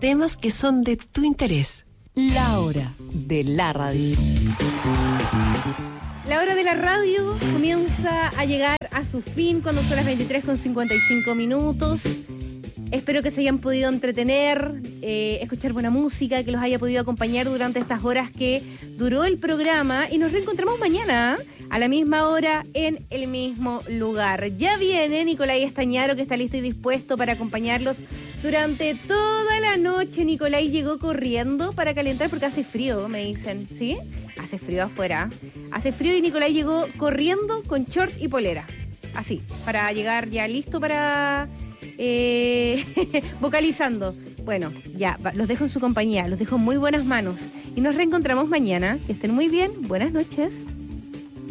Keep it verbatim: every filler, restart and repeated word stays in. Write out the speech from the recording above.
temas que son de tu interés. La hora de la radio. La hora de la radio comienza a llegar a su fin cuando son las veintitrés con cincuenta y cinco minutos. Espero que se hayan podido entretener, eh, escuchar buena música, que los haya podido acompañar durante estas horas que duró el programa. Y nos reencontramos mañana a la misma hora en el mismo lugar. Ya viene Nicolai Estañaro, que está listo y dispuesto para acompañarlos durante toda la noche. Nicolai llegó corriendo para calentar porque hace frío, me dicen, ¿sí? Hace frío afuera. Hace frío y Nicolai llegó corriendo con short y polera. Así, para llegar ya listo para... Eh, vocalizando. Bueno, ya, los dejo en su compañía, los dejo en muy buenas manos y nos reencontramos mañana. Que estén muy bien, buenas noches.